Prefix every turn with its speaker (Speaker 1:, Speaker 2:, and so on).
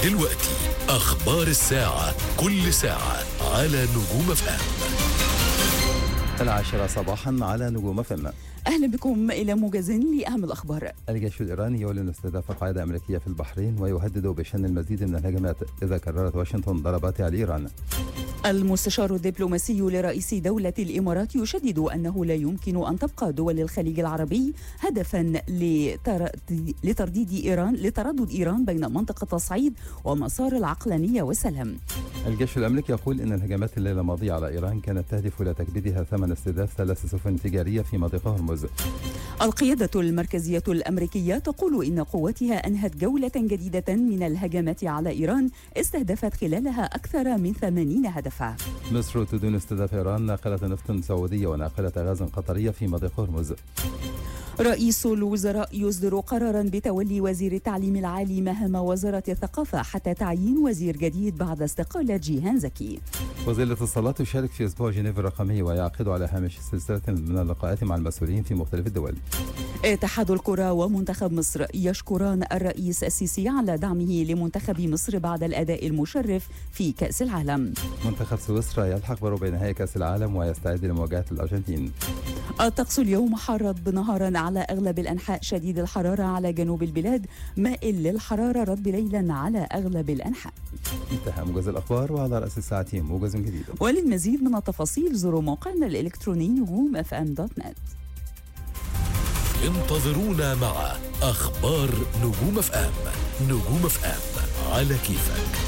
Speaker 1: دلوقتي أخبار الساعة، كل ساعة على نجوم FM.
Speaker 2: 10 صباحا على نجوم FM.
Speaker 3: أهلا بكم إلى موجز لأهم الأخبار.
Speaker 2: الجيش الإيراني يعلن استهداف قاعدة أمريكية في البحرين ويهدد بشن المزيد من الهجمات إذا كررت واشنطن ضرباتها على إيران.
Speaker 3: المستشار الدبلوماسي لرئيس دولة الإمارات يشدد أنه لا يمكن أن تبقى دول الخليج العربي هدفا لتردد إيران بين منطقة الصعيد ومسار العقلانية والسلام.
Speaker 2: الجيش الأمريكي يقول إن الهجمات الليلة الماضية على إيران كانت تهدف إلى تكبيدها ثمن استهداف 3 سفن تجارية في مضيق هرمز.
Speaker 3: القيادة المركزية الأمريكية تقول إن قواتها أنهت جولة جديدة من الهجمات على إيران استهدفت خلالها أكثر من 80 هدفا.
Speaker 2: مصر تدين استهداف إيران ناقلة نفط سعودية وناقلة غاز قطرية في مضيق هرمز.
Speaker 3: رئيس الوزراء يصدر قرارا بتولي وزير التعليم العالي مهام وزارة الثقافة حتى تعيين وزير جديد بعد استقالة جيهان زكي.
Speaker 2: وزير الاتصالات يشارك في أسبوع جنيف الرقمي ويعقد على هامش سلسلة من اللقاءات مع المسؤولين في مختلف الدول.
Speaker 3: اتحاد الكرة ومنتخب مصر يشكران الرئيس السيسي على دعمه لمنتخب مصر بعد الأداء المشرف في كأس العالم.
Speaker 2: منتخب سويسرا يلحق بربع نهائي كأس العالم ويستعد لمواجهة الأرجنتين.
Speaker 3: الطقس اليوم حار نهارا على أغلب الأنحاء، شديد الحرارة على جنوب البلاد، مائل للحرارة رطب ليلا على أغلب الأنحاء.
Speaker 2: انتهى موجز الأخبار، وعلى رأس الساعة موجز جديد.
Speaker 3: وللمزيد من التفاصيل زوروا موقعنا الإلكتروني نجوم.fm.net.
Speaker 1: انتظرونا مع أخبار نجوم FM. نجوم FM على كيفك.